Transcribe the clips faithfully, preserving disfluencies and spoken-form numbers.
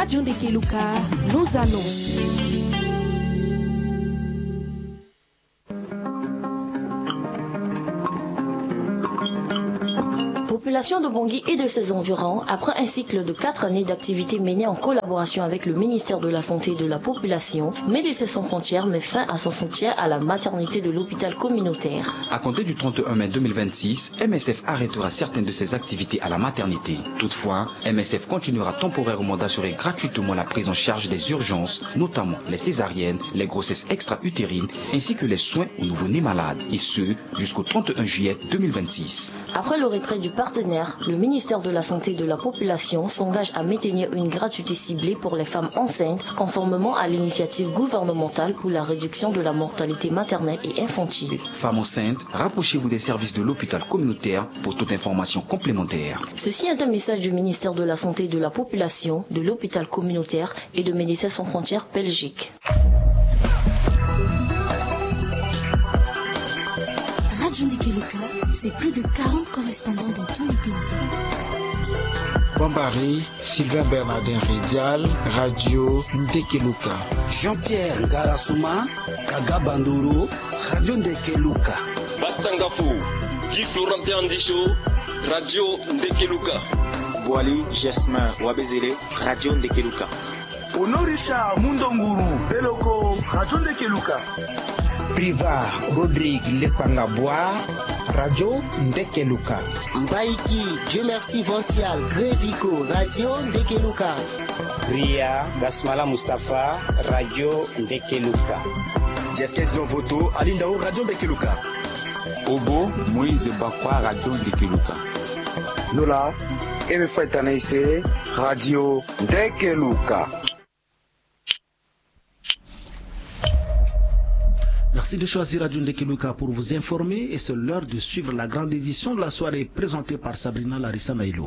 Radio Ndekeluka, nos annonces. Population de Bangui et de ses environs, après un cycle de quatre années d'activité menée en collaboration avec le ministère de la Santé et de la Population, Médecins sans frontières met fin à son soutien à la maternité de l'hôpital communautaire. À compter du trente et un mai deux mille vingt-six, M S F arrêtera certaines de ses activités à la maternité. Toutefois, M S F continuera temporairement d'assurer gratuitement la prise en charge des urgences, notamment les césariennes, les grossesses extra-utérines, ainsi que les soins aux nouveau-nés malades, et ce, jusqu'au trente et un juillet deux mille vingt-six. Après le retrait du partenaire, le ministère de la Santé et de la Population s'engage à maintenir une gratuité ciblée pour les femmes enceintes, conformément à l'initiative gouvernementale pour la réduction de la mortalité maternelle et infantile. Femmes enceintes, rapprochez-vous des services de l'hôpital communautaire pour toute information complémentaire. Ceci est un message du ministère de la Santé et de la Population, de l'hôpital communautaire et de Médecins sans frontières Belgique. Radio Ndekeluka, c'est plus de quarante correspondants dans tout le pays. Bambari, Sylvain Bernardin Ridial, Radio Ndekeluka. Jean-Pierre Ngarasuma, Kaga Banduru, Radio Ndekeluka. Batangafou, Guy Florentin Andisho, Radio Ndekeluka. Boali Jasmin Wabezele, Radio Ndekeluka. Honorisha Mundonguru, Beloko, Radio Ndekeluka. Priva Rodrigue Lepangabwa, Radio Ndekeluka. Mbaiki, Dieu merci Vancial, Grévico, Radio Ndekeluka. Ria Gasmala Mustafa, Radio Ndekeluka. Jeskes Donvoto, Alindao, Radio Ndekeluka. Obo, Moïse Bakwa, Radio Ndekeluka. Lola, Eme Faitanaise, Radio Ndekeluka. Merci de choisir Radio Ndekeluka pour vous informer et c'est l'heure de suivre la grande édition de la soirée présentée par Sabrina Larissa Maïlo.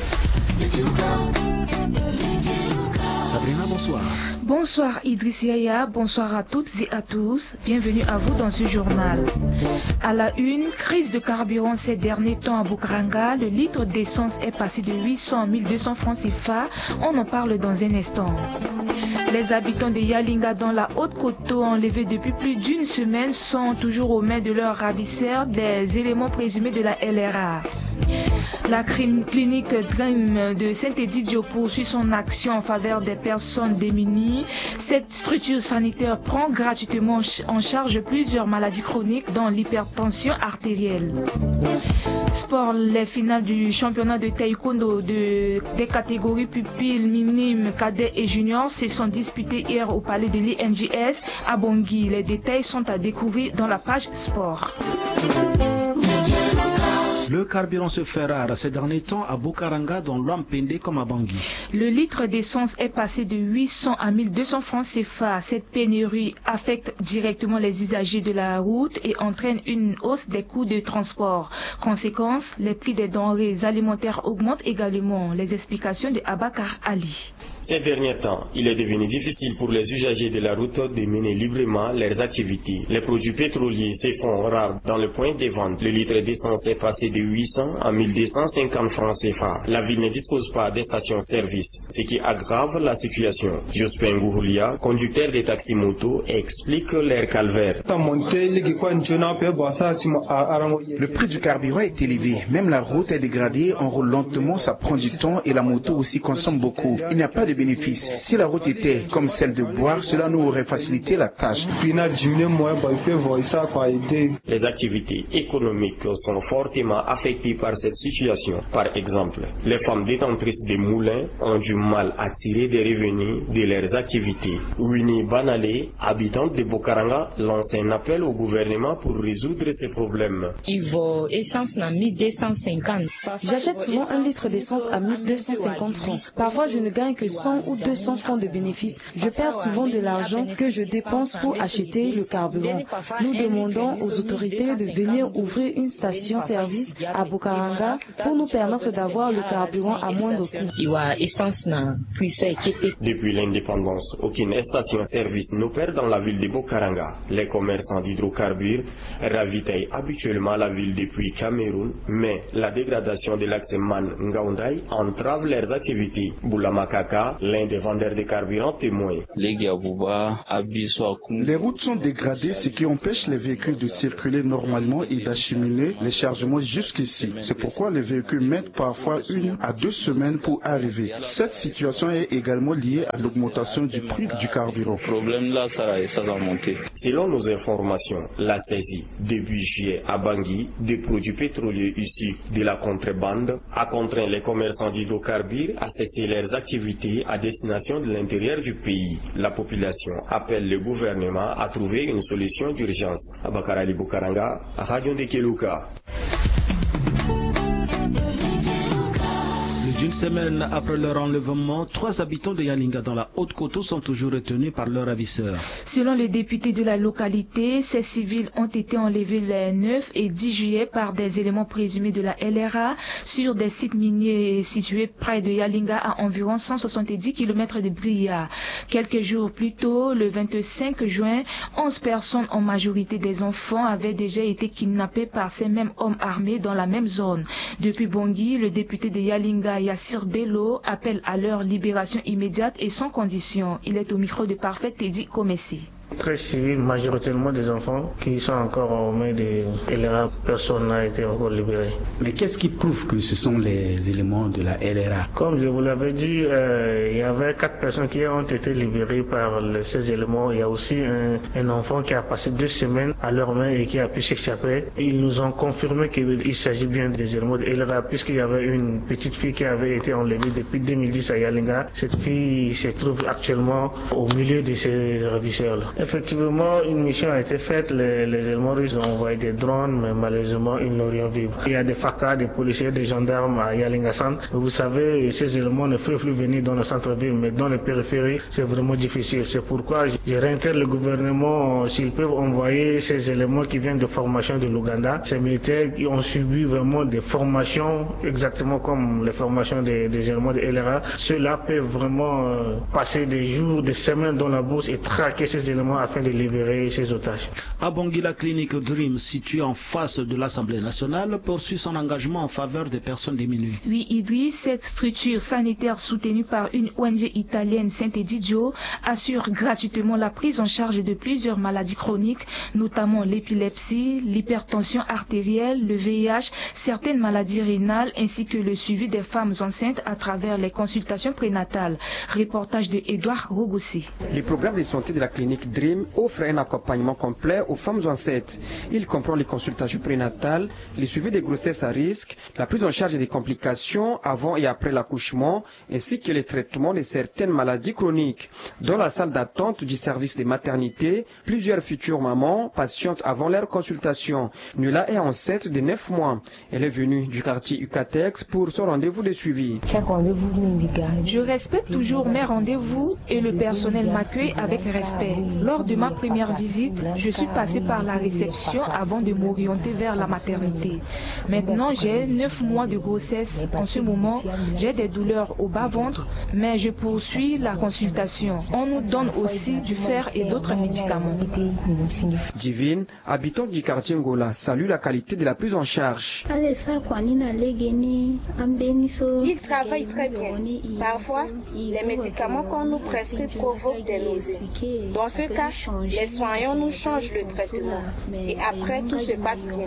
Sabrina, bonsoir. Bonsoir Idriss Yaya, bonsoir à toutes et à tous. Bienvenue à vous dans ce journal. À la une, crise de carburant ces derniers temps à Bukaranga. Le litre d'essence est passé de huit cents à mille deux cents francs C F A. On en parle dans un instant. Les habitants de Yalinga dans la Haute-Koto, enlevés depuis plus d'une semaine, sont toujours aux mains de leurs ravisseurs, des éléments présumés de la L R A. La clinique Dream de Saint-Édidio poursuit son action en faveur des personnes démunies. Cette structure sanitaire prend gratuitement en charge plusieurs maladies chroniques, dont l'hypertension artérielle. Sport, les finales du championnat de taekwondo de, des catégories pupilles, minimes, cadets et juniors se sont disputées hier au palais de l'I N J S à Bangui. Les détails sont à découvrir dans la page sport. Le carburant se fait rare ces derniers temps à Bukaranga, dans l'Ampende comme à Bangui. Le litre d'essence est passé de huit cents à mille deux cents francs C F A. Cette pénurie affecte directement les usagers de la route et entraîne une hausse des coûts de transport. Conséquence, les prix des denrées alimentaires augmentent également. Les explications de Abakar Ali. Ces derniers temps, il est devenu difficile pour les usagers de la route de mener librement leurs activités. Les produits pétroliers se font rares dans le point de vente. Le litre d'essence est passé de huit cents à mille deux cent cinquante francs C F A. La ville ne dispose pas de stations-service, ce qui aggrave la situation. Jospin Gouroulia, conducteur des taxis moto, explique leur calvaire. Le prix du carburant est élevé. Même la route est dégradée, on roule lentement, ça prend du temps et la moto aussi consomme beaucoup. Il n'y a pas de bénéfice. Si la route était comme celle de boire, cela nous aurait facilité la tâche. Les activités économiques sont fortement affectées par cette situation. Par exemple, les femmes détentrices des moulins ont du mal à tirer des revenus de leurs activités. Winnie Banale, habitante de Bukaranga, lance un appel au gouvernement pour résoudre ces problèmes. J'achète souvent un litre d'essence à mille deux cent cinquante francs. Parfois, je ne gagne que cent ou deux cents francs de bénéfices. Je perds souvent de l'argent que je dépense pour acheter le carburant. Nous demandons aux autorités de venir ouvrir une station-service à Bukaranga pour nous permettre d'avoir le carburant à moindre coût. Depuis l'indépendance, aucune station-service n'opère dans la ville de Bukaranga. Les commerçants d'hydrocarbures ravitaillent habituellement la ville depuis Cameroun, mais la dégradation de l'axe Man Ngaoundai entrave leurs activités. Boulama Kaka, l'un des vendeurs de carburant, témoigne. Les routes sont dégradées, ce qui empêche les véhicules de circuler normalement et d'acheminer les chargements jusqu'ici. C'est pourquoi les véhicules mettent parfois une à deux semaines pour arriver. Cette situation est également liée à l'augmentation du prix du carburant. Selon nos informations, la saisie début juillet à Bangui des produits pétroliers issus de la contrebande a contraint les commerçants d'hydrocarbures à cesser leurs activités à destination de l'intérieur du pays. La population appelle le gouvernement à trouver une solution d'urgence. Abakarali Bukaranga, Radio Ndekeluka. Une semaine après leur enlèvement, trois habitants de Yalinga dans la Haute-Koto sont toujours retenus par leurs ravisseurs. Selon le député de la localité, ces civils ont été enlevés les neuf et dix juillet par des éléments présumés de la L R A sur des sites miniers situés près de Yalinga à environ cent soixante-dix kilomètres de Bria. Quelques jours plus tôt, le vingt-cinq juin, onze personnes, en majorité des enfants, avaient déjà été kidnappées par ces mêmes hommes armés dans la même zone. Depuis Bangui, le député de Yalinga, Yassir Bello, appelle à leur libération immédiate et sans condition. Il est au micro de Parfait Teddy Komessi. Très civils, majoritairement des enfants qui sont encore aux mains de L R A. Personne n'a été encore libéré. Mais qu'est-ce qui prouve que ce sont les éléments de la L R A? Comme je vous l'avais dit, euh, il y avait quatre personnes qui ont été libérées par le, ces éléments. Il y a aussi un, un enfant qui a passé deux semaines à leurs mains et qui a pu s'échapper. Ils nous ont confirmé qu'il s'agit bien des éléments de L R A, puisqu'il y avait une petite fille qui avait été enlevée depuis deux mille dix à Yalinga. Cette fille se trouve actuellement au milieu de ces ravisseurs-là. Effectivement, une mission a été faite. Les, les éléments russes ont envoyé des drones, mais malheureusement, ils n'ont rien vu. Il y a des F A C A, des policiers, des gendarmes à Yalinga-Centre. Vous savez, ces éléments ne peuvent plus venir dans le centre-ville, mais dans les périphéries, c'est vraiment difficile. C'est pourquoi je réintègre le gouvernement, s'ils peuvent envoyer ces éléments qui viennent de formation de l'Ouganda. Ces militaires qui ont subi vraiment des formations, exactement comme les formations des, des éléments de L R A. Ceux-là peuvent vraiment euh, passer des jours, des semaines dans la bourse et traquer ces éléments afin de libérer ces otages. À Bangui, la clinique Dream, située en face de l'Assemblée nationale, poursuit son engagement en faveur des personnes démunies. Oui, Idriss, cette structure sanitaire soutenue par une O N G italienne, Saint-Edidio, assure gratuitement la prise en charge de plusieurs maladies chroniques, notamment l'épilepsie, l'hypertension artérielle, le V I H, certaines maladies rénales, ainsi que le suivi des femmes enceintes à travers les consultations prénatales. Reportage de Edouard Rogossi. Les programmes de santé de la clinique Dream offre un accompagnement complet aux femmes enceintes. Il comprend les consultations prénatales, le suivi des grossesses à risque, la prise en charge des complications avant et après l'accouchement, ainsi que le traitement de certaines maladies chroniques. Dans la salle d'attente du service des maternités, plusieurs futures mamans patientent avant leur consultation. Nula est enceinte de neuf mois. Elle est venue du quartier Ucatex pour son rendez-vous de suivi. Je respecte toujours mes rendez-vous et le personnel m'accueille avec respect. Lors de ma première visite, je suis passée par la réception avant de m'orienter vers la maternité. Maintenant, j'ai neuf mois de grossesse. En ce moment, j'ai des douleurs au bas-ventre, mais je poursuis la consultation. On nous donne aussi du fer et d'autres médicaments. Divine, habitante du quartier Ngola, salue la qualité de la prise en charge. Il travaille très bien. Parfois, les médicaments qu'on nous prescrit provoquent des nausées. Dans ce cas, les soignants nous changent le traitement et après tout se passe bien.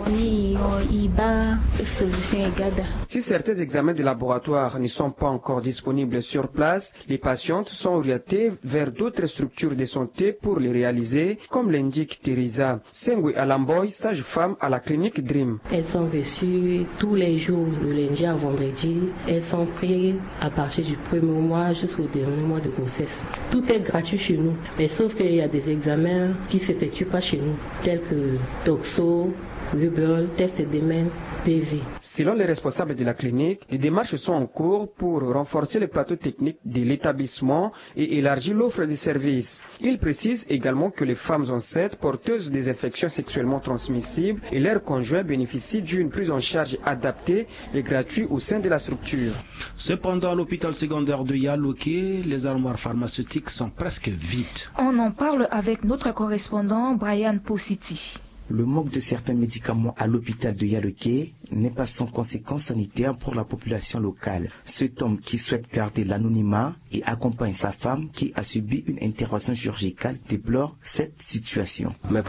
Si certains examens de laboratoire ne sont pas encore disponibles sur place, les patientes sont orientées vers d'autres structures de santé pour les réaliser, comme l'indique Teresa Sengwe Alamboy, sage-femme à la clinique Dream. Elles sont reçues tous les jours, de lundi à vendredi. Elles sont prises à partir du premier mois jusqu'au dernier mois de grossesse. Tout est gratuit chez nous, mais sauf qu'il y a des examens qui ne s'effectuent pas chez nous, tels que toxo, rubéole, test d'hymen, P V. Selon les responsables de la clinique, les démarches sont en cours pour renforcer le plateau technique de l'établissement et élargir l'offre de services. Il précise également que les femmes enceintes porteuses des infections sexuellement transmissibles et leurs conjoints bénéficient d'une prise en charge adaptée et gratuite au sein de la structure. Cependant, à l'hôpital secondaire de Yaloké, les armoires pharmaceutiques sont presque vides. On en parle avec notre correspondant Brian Positi. Le manque de certains médicaments à l'hôpital de Yaloké n'est pas sans conséquences sanitaires pour la population locale. Cet homme qui souhaite garder l'anonymat et accompagne sa femme qui a subi une intervention chirurgicale déplore cette situation. Le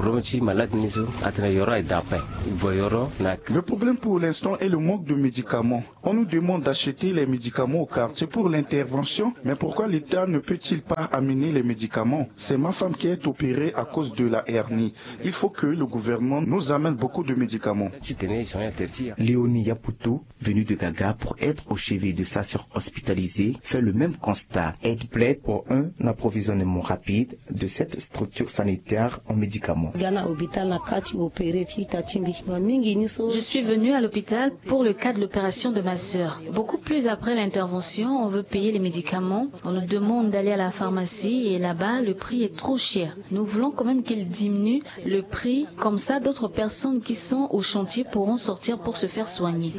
problème pour l'instant est le manque de médicaments. On nous demande d'acheter les médicaments au quartier pour l'intervention, mais pourquoi l'État ne peut-il pas amener les médicaments? C'est ma femme qui est opérée à cause de la hernie. Il faut que le gouvernement nous amène beaucoup de médicaments. Léonie Yaputo, venue de Gaga pour être au chevet de sa sœur hospitalisée, fait le même constat. Elle plaide pour un approvisionnement rapide de cette structure sanitaire en médicaments. Je suis venue à l'hôpital pour le cas de l'opération de ma sœur. Beaucoup plus après l'intervention, on veut payer les médicaments. On nous demande d'aller à la pharmacie et là-bas, le prix est trop cher. Nous voulons quand même qu'ils diminuent le prix. Comme ça, d'autres personnes qui sont au chantier pourront sortir pour se faire soigner.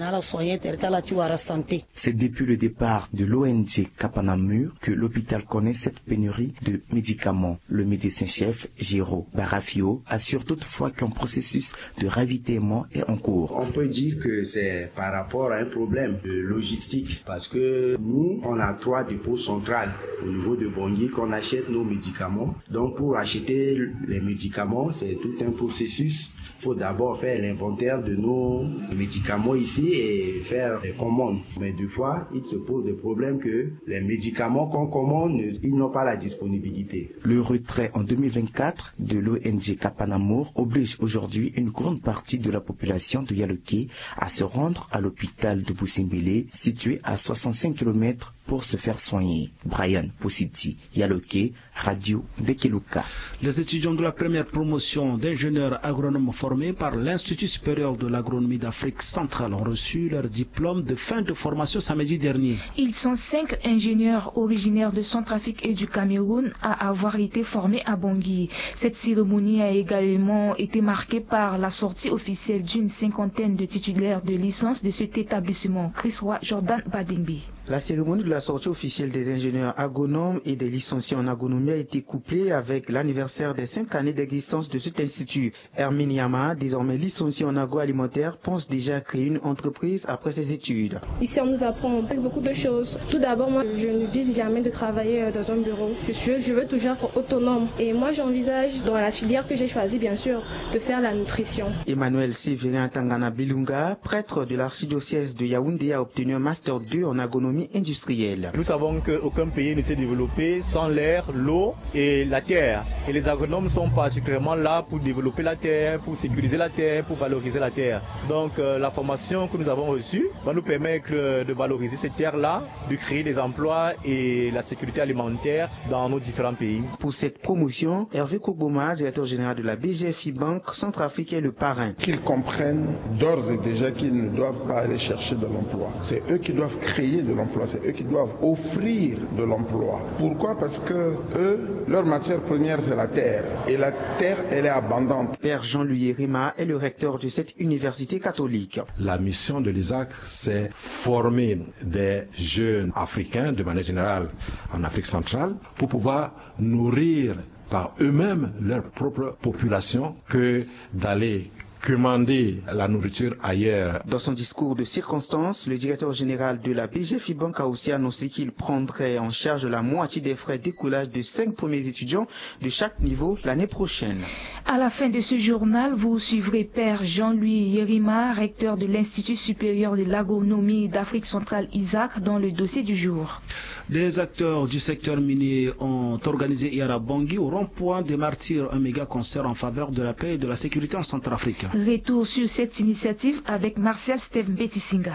C'est depuis le départ de l'O N G Kapanamur que l'hôpital connaît cette pénurie de médicaments. Le médecin-chef Giro Barafio assure toutefois qu'un processus de ravitaillement est en cours. On peut dire que c'est par rapport à un problème de logistique parce que nous, on a trois dépôts centrales au niveau de Bangui qu'on achète nos médicaments. Donc pour acheter les médicaments, c'est tout un processus. Il faut d'abord faire l'inventaire de nos médicaments ici et faire des commandes. Mais deux fois, il se pose des problèmes que les médicaments qu'on commande, ils n'ont pas la disponibilité. Le retrait en deux mille vingt-quatre de l'O N G Kapanamur oblige aujourd'hui une grande partie de la population de Yaloké à se rendre à l'hôpital de Boussimbélé, situé à soixante-cinq kilomètres pour se faire soigner. Brian Positi, Yaloké, Radio Ndekeluka. Les étudiants de la première promotion d'ingénieurs agronomes formés par l'Institut supérieur de l'agronomie d'Afrique centrale ont reçu leur diplôme de fin de formation samedi dernier. Ils sont cinq ingénieurs originaires de Centrafrique et du Cameroun à avoir été formés à Bangui. Cette cérémonie a également été marquée par la sortie officielle d'une cinquantaine de titulaires de licence de cet établissement. Chris Roy, Jordan Badingbi. La cérémonie de la sortie officielle des ingénieurs agronomes et des licenciés en agronomie a été couplée avec l'anniversaire des cinq années d'existence de cet institut. Hermine Yama, désormais licencié en agroalimentaire, pense déjà à créer une entreprise après ses études. Ici, on nous apprend beaucoup de choses. Tout d'abord, moi, je ne vise jamais de travailler dans un bureau. Je, je veux toujours être autonome. Et moi, j'envisage, dans la filière que j'ai choisie, bien sûr, de faire la nutrition. Emmanuel Séverin Tangana Bilunga, prêtre de l'archidiocèse de Yaoundé, a obtenu un master deux en agronomie industrielle. Nous savons qu'aucun pays ne s'est développé sans l'air, l'eau et la terre. Et les agronomes sont particulièrement là pour développer la terre, pour sécuriser la terre, pour valoriser la terre. Donc euh, la formation que nous avons reçue va nous permettre de valoriser cette terre-là, de créer des emplois et la sécurité alimentaire dans nos différents pays. Pour cette promotion, Hervé Kogboma, directeur général de la B G F I Banque Centrafrique, est le parrain. Qu'ils comprennent d'ores et déjà qu'ils ne doivent pas aller chercher de l'emploi. C'est eux qui doivent créer de l'emploi, c'est eux qui doivent offrir de l'emploi. Pourquoi? Parce que eux, leur matière première, c'est la terre. Et la terre, elle est abondante. Père Jean-Louis Rima est le recteur de cette université catholique. La mission de l'I S A C, c'est former des jeunes africains, de manière générale en Afrique centrale, pour pouvoir nourrir par eux-mêmes leur propre population que d'aller commander la nourriture ailleurs. Dans son discours de circonstance, le directeur général de la B G F I Banque a aussi annoncé qu'il prendrait en charge la moitié des frais d'écoulage de cinq premiers étudiants de chaque niveau l'année prochaine. À la fin de ce journal, vous suivrez Père Jean-Louis Yerima, recteur de l'Institut supérieur de l'agronomie d'Afrique centrale I S A C, dans le dossier du jour. Des acteurs du secteur minier ont organisé hier à Bangui, au rond-point des Martyrs, un méga concert en faveur de la paix et de la sécurité en Centrafrique. Retour sur cette initiative avec Martial Steve Betisinga.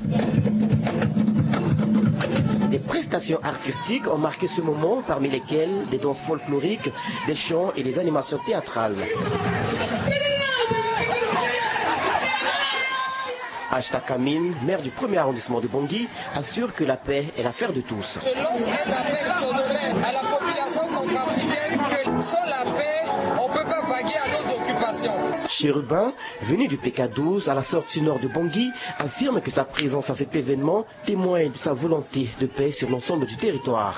Des prestations artistiques ont marqué ce moment, parmi lesquelles des danses folkloriques, des chants et des animations théâtrales. Ashta Kamine, maire du premier arrondissement de Bangui, assure que la paix est l'affaire de tous. Je lance un appel solennel à la population centrafricaine que sans la paix, on ne peut pas vaguer à nos occupations. Chérubin, venu du P K douze à la sortie nord de Bangui, affirme que sa présence à cet événement témoigne de sa volonté de paix sur l'ensemble du territoire.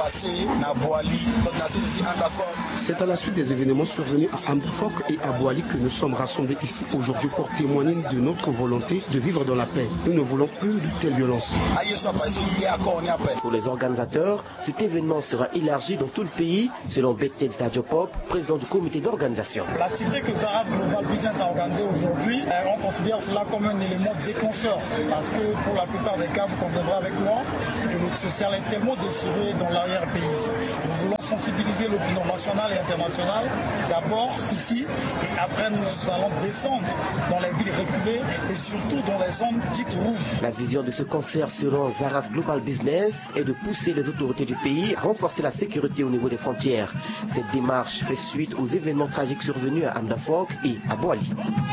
C'est à la suite des événements survenus à Ambafok et à Boali que nous sommes rassemblés ici aujourd'hui pour témoigner de notre volonté de vivre dans la paix. Nous ne voulons plus de telle violence. Pour les organisateurs, cet événement sera élargi dans tout le pays, selon Bekted Stadiopop, président du comité d'organisation. L'activité que Zaras Global Business a organisée aujourd'hui, on considère cela comme un élément déclencheur. Parce que pour la plupart des cas, vous conviendrez avec moi que le social est tellement déchiré dans l'arrière-pays. Nous voulons sensibiliser l'opinion nationale et internationale, d'abord ici, et après nous allons descendre dans les villes reculées et surtout dans les zones dites rouges. La vision de ce concert selon Zaras Global Business est de pousser les autorités du pays à renforcer la sécurité au niveau des frontières. Cette démarche fait suite aux événements tragiques survenus à Ambafok et à Boali.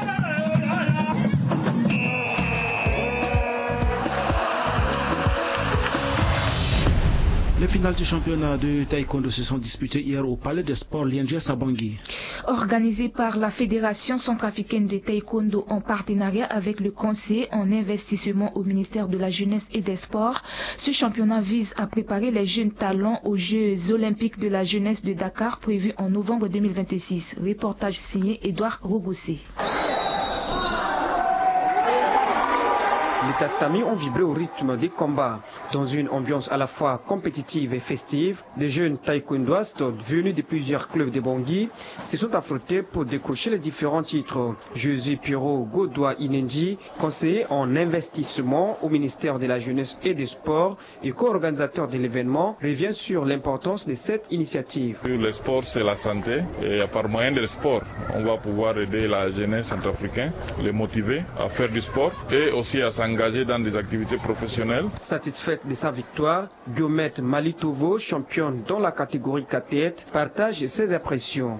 Les finales du championnat de taekwondo se sont disputées hier au Palais des Sports Lienges à Bangui. Organisé par la Fédération centrafricaine de taekwondo en partenariat avec le Conseil en investissement au ministère de la Jeunesse et des Sports, ce championnat vise à préparer les jeunes talents aux Jeux olympiques de la jeunesse de Dakar prévus en novembre deux mille vingt-six. Reportage signé Edouard Rogossé. Les tatamis ont vibré au rythme des combats. Dans une ambiance à la fois compétitive et festive, des jeunes taekwondoistes venus de plusieurs clubs de Bangui se sont affrontés pour décrocher les différents titres. Jésus Piro Godoy Inenji, conseiller en investissement au ministère de la Jeunesse et des Sports et co-organisateur de l'événement, revient sur l'importance de cette initiative. Le sport, c'est la santé et par moyen de sport, on va pouvoir aider la jeunesse centrafricaine, les motiver à faire du sport et aussi à s'engager engagé dans des activités professionnelles. Satisfaite de sa victoire, Diomet Malitovo, championne dans la catégorie cathète, partage ses impressions.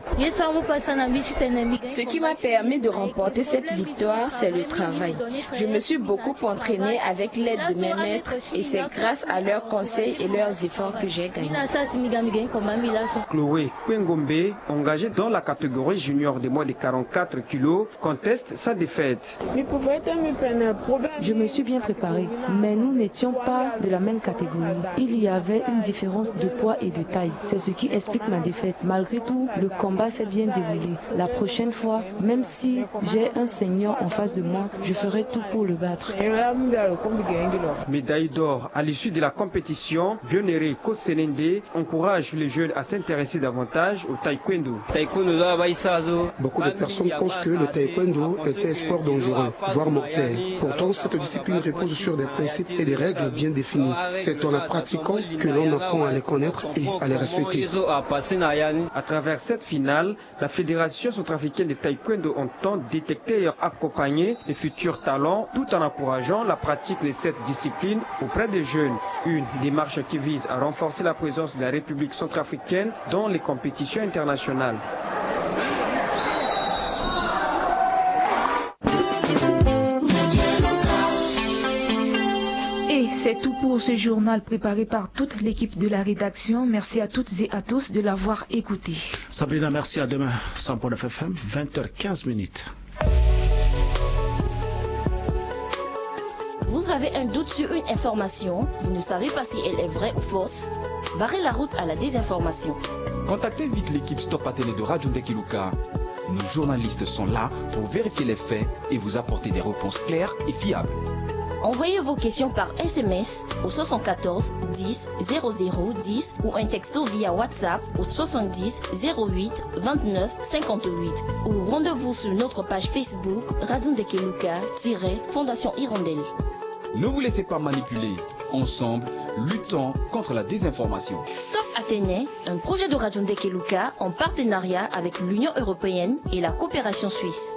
Ce qui m'a permis de remporter cette victoire, c'est le travail. Je me suis beaucoup entraînée avec l'aide de mes maîtres et c'est grâce à leurs conseils et leurs efforts que j'ai gagné. Chloé Kwengombe, engagée dans la catégorie junior de moins de quarante-quatre kilos, conteste sa défaite. Je me suis bien préparé, mais nous n'étions pas de la même catégorie. Il y avait une différence de poids et de taille. C'est ce qui explique ma défaite. Malgré tout, le combat s'est bien déroulé. La prochaine fois, même si j'ai un senior en face de moi, je ferai tout pour le battre. Médaille d'or à l'issue de la compétition, Bionere Kosenende encourage les jeunes à s'intéresser davantage au taekwondo. Beaucoup de personnes pensent que le taekwondo est un sport dangereux, voire mortel. Pourtant, cette discipline repose sur des principes et des règles bien définies. C'est en la pratiquant que l'on apprend à les connaître et à les respecter. À travers cette finale, la Fédération centrafricaine de taekwondo entend détecter et accompagner les futurs talents tout en encourageant la pratique de cette discipline auprès des jeunes. Une démarche qui vise à renforcer la présence de la République centrafricaine dans les compétitions internationales. Et c'est tout pour ce journal préparé par toute l'équipe de la rédaction. Merci à toutes et à tous de l'avoir écouté. Sabrina, merci. À demain. cent point neuf F M, vingt heures quinze minutes. Vous avez un doute sur une information, vous ne savez pas si elle est vraie ou fausse? Barrez la route à la désinformation. Contactez vite l'équipe Stop à Télé de Radio Ndekeluka. Nos journalistes sont là pour vérifier les faits et vous apporter des réponses claires et fiables. Envoyez vos questions par S M S au soixante-quatorze dix zéro zéro dix ou un texto via WhatsApp au soixante-dix zéro huit vingt-neuf cinquante-huit ou rendez-vous sur notre page Facebook Radio Ndekeluka-Fondation Hirondelle. Ne vous laissez pas manipuler. Ensemble, luttons contre la désinformation. Stop Athénée, un projet de Radio Ndekeluka en partenariat avec l'Union européenne et la coopération suisse.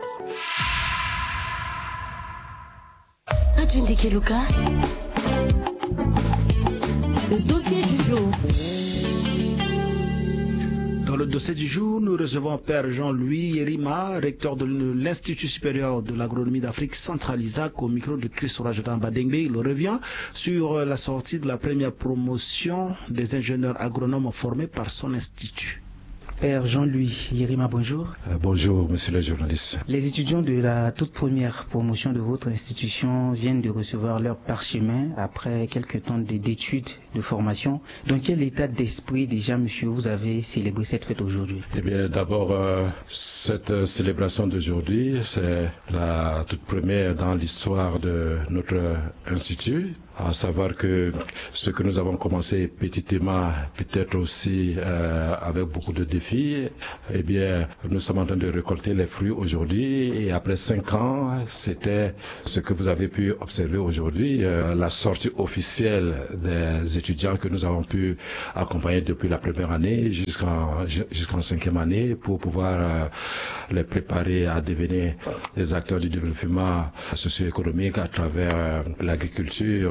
Radio Ndekeluka, le dossier du jour. Dans Dans le dossier du jour, nous recevons Père Jean-Louis Yerima, recteur de l'Institut supérieur de l'agronomie d'Afrique centrale Isaac, au micro de Christ Rajodan Badengbe. Il revient sur la sortie de la première promotion des ingénieurs agronomes formés par son institut. Père Jean-Louis Yerima, bonjour. Euh, bonjour, monsieur le journaliste. Les étudiants de la toute première promotion de votre institution viennent de recevoir leur parchemin après quelques temps d'études, de formation. Dans quel état d'esprit déjà, monsieur, vous avez célébré cette fête aujourd'hui? Eh bien, d'abord, euh, cette célébration d'aujourd'hui, c'est la toute première dans l'histoire de notre institut. À savoir que ce que nous avons commencé petitement, peut-être aussi euh, avec beaucoup de défis, eh bien, nous sommes en train de récolter les fruits aujourd'hui. Et après cinq ans, c'était ce que vous avez pu observer aujourd'hui, euh, la sortie officielle des étudiants que nous avons pu accompagner depuis la première année jusqu'en jusqu'en cinquième année pour pouvoir euh, les préparer à devenir des acteurs du développement socio-économique à travers euh, l'agriculture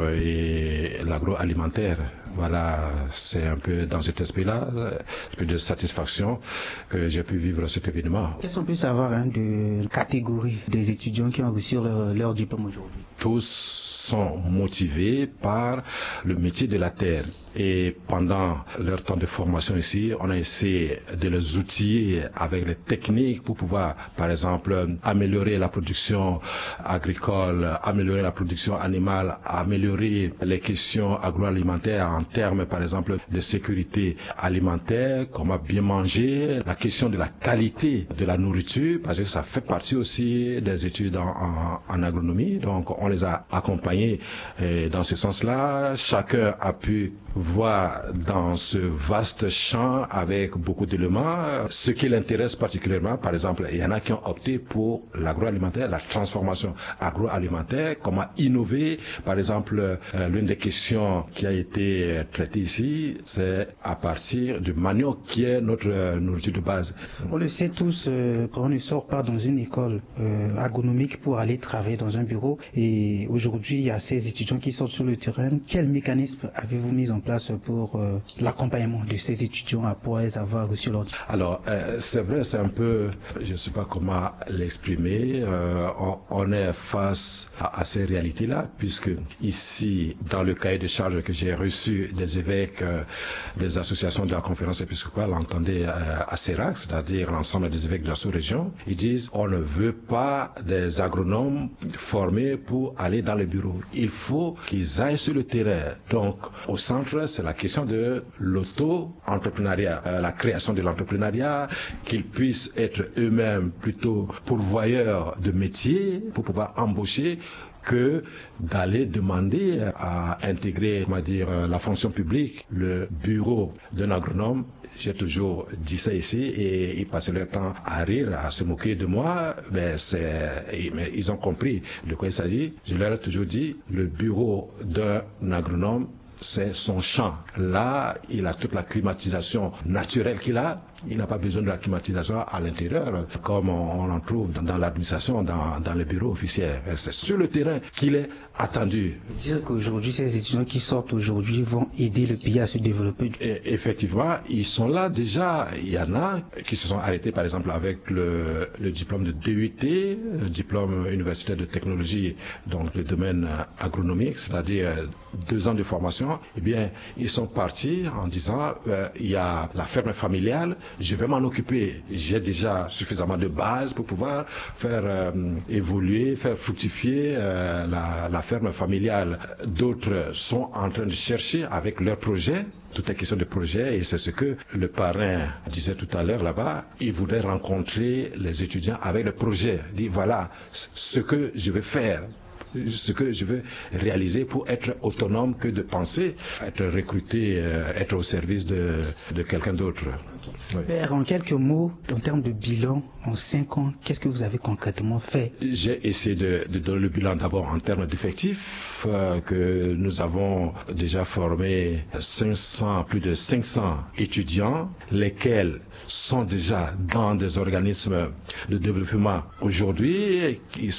et l'agroalimentaire. Voilà, c'est un peu dans cet esprit-là, un peu de satisfaction que j'ai pu vivre cet événement. Qu'est-ce qu'on peut savoir hein, de la catégorie des étudiants qui ont reçu leur, leur diplôme aujourd'hui? Tous sont motivés par le métier de la terre. Et pendant leur temps de formation ici, on a essayé de les outiller avec les techniques pour pouvoir, par exemple, améliorer la production agricole, améliorer la production animale, améliorer les questions agroalimentaires en termes, par exemple, de sécurité alimentaire, comment bien manger, la question de la qualité de la nourriture, parce que ça fait partie aussi des études en, en, en agronomie. Donc, on les a accompagnés et dans ce sens-là. Chacun a pu voir dans ce vaste champ avec beaucoup d'éléments ce qui l'intéresse particulièrement. Par exemple, il y en a qui ont opté pour l'agroalimentaire, la transformation agroalimentaire, comment innover. Par exemple, euh, l'une des questions qui a été traitée ici, c'est à partir du manioc qui est notre euh, nourriture de base. On le sait tous, euh, quand on ne sort pas dans une école euh, agronomique pour aller travailler dans un bureau, et aujourd'hui il y a ces étudiants qui sortent sur le terrain. Quel mécanisme avez-vous mis en place pour euh, l'accompagnement de ces étudiants après avoir reçu leur diplôme? Alors, euh, c'est vrai, c'est un peu, je ne sais pas comment l'exprimer, euh, on, on est face à, à ces réalités-là, puisque ici, dans le cahier de charges que j'ai reçu des évêques, euh, des associations de la conférence épiscopale, entendez euh, à Sérac, c'est-à-dire l'ensemble des évêques de la sous-région, ils disent on ne veut pas des agronomes formés pour aller dans les bureaux. Il faut qu'ils aillent sur le terrain. Donc, au centre, c'est la question de l'auto-entrepreneuriat, euh, la création de l'entrepreneuriat, qu'ils puissent être eux-mêmes plutôt pourvoyeurs de métiers pour pouvoir embaucher que d'aller demander à intégrer, on va dire, la fonction publique, le bureau d'un agronome. J'ai toujours dit ça ici et ils passaient leur temps à rire, à se moquer de moi. Mais, c'est, mais ils ont compris de quoi il s'agit. Je leur ai toujours dit, le bureau d'un agronome, c'est son champ. Là, il a toute la climatisation naturelle qu'il a. Il n'a pas besoin de la climatisation à l'intérieur, comme on, on en trouve dans, dans l'administration, dans, dans les bureaux officiels. C'est sur le terrain qu'il est attendu. Dire qu'aujourd'hui, ces étudiants qui sortent aujourd'hui vont aider le pays à se développer. Et effectivement, ils sont là déjà. Il y en a qui se sont arrêtés, par exemple, avec le, le diplôme de D U T, le diplôme universitaire de technologie, donc le domaine agronomique, c'est-à-dire deux ans de formation. Eh bien, ils sont partis en disant, euh, il y a la ferme familiale, je vais m'en occuper. J'ai déjà suffisamment de base pour pouvoir faire euh, évoluer, faire fructifier euh, la, la ferme familiale. D'autres sont en train de chercher avec leurs projets. Tout est question de projet et c'est ce que le parrain disait tout à l'heure là-bas. Il voudrait rencontrer les étudiants avec le projet. Il dit voilà ce que je vais faire, ce que je veux réaliser pour être autonome que de penser être recruté, euh, être au service de, de quelqu'un d'autre. Oui. Père, en quelques mots, en termes de bilan, en cinq ans, qu'est-ce que vous avez concrètement fait? J'ai essayé de, de donner le bilan d'abord en termes d'effectifs, euh, que nous avons déjà formé cinq cents, plus de cinq cents étudiants, lesquels sont déjà dans des organismes de développement aujourd'hui, qui sont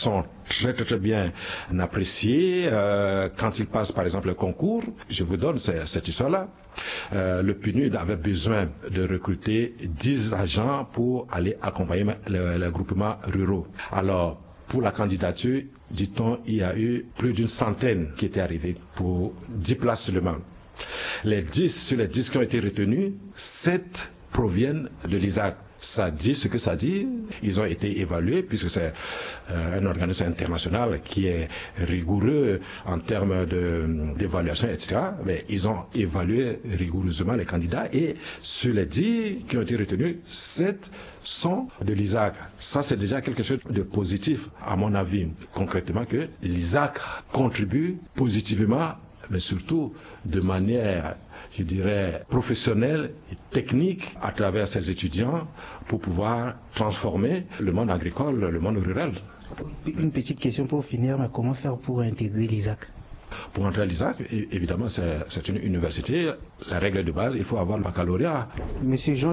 très très, très bien apprécié euh, quand il passe par exemple le concours. Je vous donne cette, cette histoire-là. Euh, le P N U D avait besoin de recruter dix agents pour aller accompagner les le groupements ruraux. Alors, pour la candidature, dit-on, il y a eu plus d'une centaine qui étaient arrivés pour dix places seulement. Les dix, sur les dix qui ont été retenus, sept proviennent de l'I S A C. Ça dit ce que ça dit. Ils ont été évalués puisque c'est euh, un organisme international qui est rigoureux en termes de, d'évaluation, et cetera. Mais ils ont évalué rigoureusement les candidats et sur les dix qui ont été retenus, sept sont de l'I S A C. Ça, c'est déjà quelque chose de positif, à mon avis, concrètement, que l'I S A C contribue positivement, mais surtout de manière, je dirais, professionnelle et technique à travers ses étudiants pour pouvoir transformer le monde agricole, le monde rural. Une petite question pour finir, mais comment faire pour intégrer l'I S A C? Pour entrer à l'I S A C, évidemment, c'est, c'est une université. La règle de base, il faut avoir le baccalauréat. Monsieur Jean